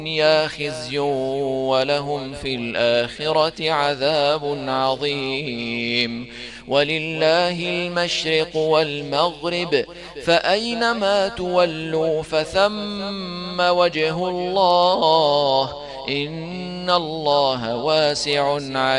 الدنيا خزي ولهم في الآخرة عذاب عظيم. ولله المشرق والمغرب فأينما تولوا فثم وجه الله إن الله واسع عليم.